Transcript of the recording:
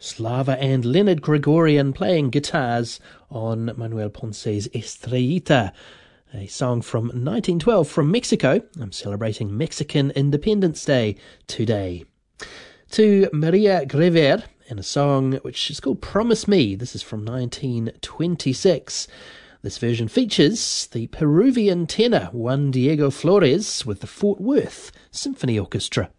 Slava and Leonard Gregorian playing guitars on Manuel Ponce's Estrellita, a song from 1912 from Mexico. I'm celebrating Mexican Independence Day today. To Maria Grever and a song which is called Promise Me. This is from 1926. This version features the Peruvian tenor Juan Diego Flores with the Fort Worth Symphony Orchestra.